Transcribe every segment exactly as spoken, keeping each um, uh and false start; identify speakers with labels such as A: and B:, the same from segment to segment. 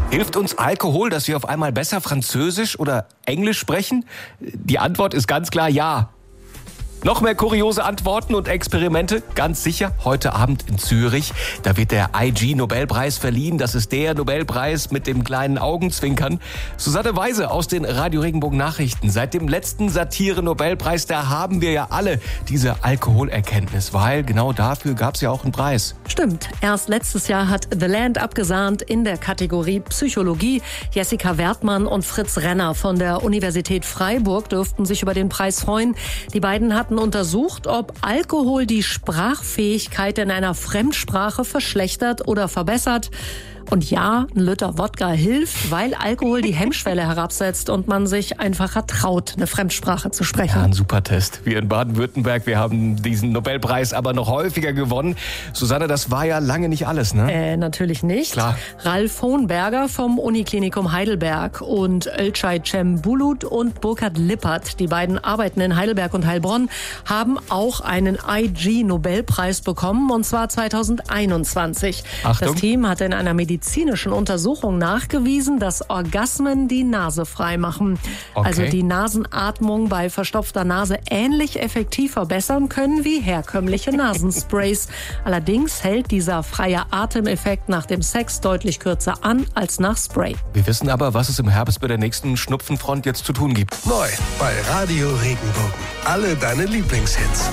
A: Hilft uns Alkohol, dass wir auf einmal besser Französisch oder Englisch sprechen? Die Antwort ist ganz klar ja. Noch mehr kuriose Antworten und Experimente? Ganz sicher heute Abend in Zürich. Da wird der I G-Nobelpreis verliehen. Das ist der Nobelpreis mit dem kleinen Augenzwinkern. Susanne Weise aus den Radio Regenbogen Nachrichten. Seit dem letzten Satire-Nobelpreis, da haben wir ja alle diese Alkoholerkenntnis, weil genau dafür gab es ja auch einen Preis.
B: Stimmt. Erst letztes Jahr hat The Land abgesahnt in der Kategorie Psychologie. Jessica Wertmann und Fritz Renner von der Universität Freiburg dürften sich über den Preis freuen. Die beiden hatten untersucht, ob Alkohol die Sprachfähigkeit in einer Fremdsprache verschlechtert oder verbessert. Und ja, ein Liter Wodka hilft, weil Alkohol die Hemmschwelle herabsetzt und man sich einfacher traut, eine Fremdsprache zu sprechen.
A: Ja, ein super Test. Wir in Baden-Württemberg, wir haben diesen Nobelpreis aber noch häufiger gewonnen. Susanne, das war ja lange nicht alles, ne?
B: Äh, natürlich nicht.
A: Klar.
B: Ralf Hohenberger vom Uniklinikum Heidelberg und Ölçay Cembulut und Burkhard Lippert, die beiden arbeiten in Heidelberg und Heilbronn, haben auch einen I G-Nobelpreis bekommen, und zwar zweitausendeinundzwanzig.
A: Achtung.
B: Das Team hatte in einer medizinischen Untersuchung nachgewiesen, dass Orgasmen die Nase frei machen.
A: Okay.
B: Also die Nasenatmung bei verstopfter Nase ähnlich effektiv verbessern können wie herkömmliche Nasensprays. Allerdings hält dieser freie Atemeffekt nach dem Sex deutlich kürzer an als nach Spray.
A: Wir wissen aber, was es im Herbst bei der nächsten Schnupfenfront jetzt zu tun gibt.
C: Neu bei Radio Regenbogen. Alle deine Lieblingshits.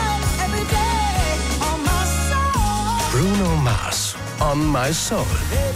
C: Bruno Mars, On My Soul.